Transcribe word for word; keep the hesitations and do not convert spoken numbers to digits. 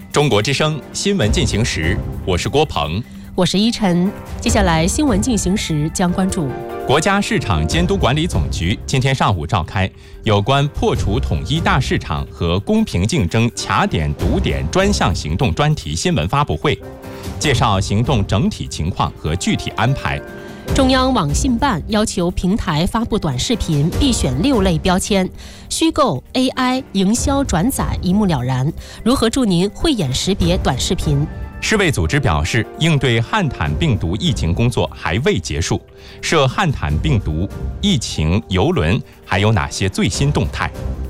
中国之声新闻进行时，我是郭鹏， 我是依晨。接下来新闻进行时将关注： 国家市场监督管理总局今天上午召开有关破除统一大市场和公平竞争卡点堵点专项行动专题新闻发布会，介绍行动整体情况和具体安排。 中央网信办要求平台发布短视频必选六类标签，虚构 A I 营销转载一目了然。如何助您慧眼识别短视频？ 世卫组织表示，应对汉坦病毒疫情工作还未结束，涉汉坦病毒疫情邮轮还有哪些最新动态？